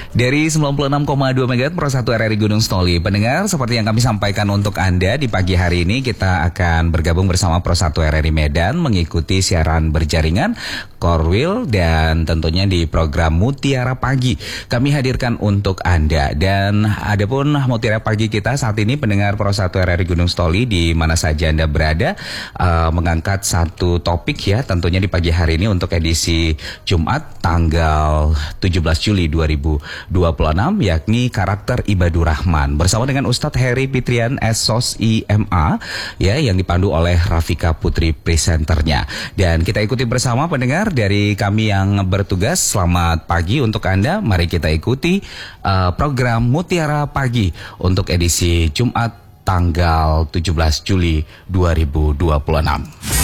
Dari 96,2 MHz Pro 1 RRI Gunung Stoli. Pendengar, seperti yang kami sampaikan untuk Anda di pagi hari ini, kita akan bergabung bersama Pro 1 RRI Medan mengikuti siaran berjaringan, Korwil, dan tentunya di program Mutiara Pagi kami hadirkan untuk Anda. Dan adapun Mutiara Pagi kita saat ini, pendengar Pro 1 RRI Gunung Stoli di mana saja Anda berada, mengangkat satu topik ya, tentunya di pagi hari ini untuk edisi Jumat tanggal 17 Juli 2026, yakni karakter Ibadur Rahman bersama dengan Ustadz Heri Fitrian SOS IMA ya, yang dipandu oleh Rafika Putri presenternya. Dan kita ikuti bersama pendengar dari kami yang bertugas. Selamat pagi untuk Anda. Mari kita ikuti program Mutiara Pagi untuk edisi Jumat tanggal 17 Juli 2026.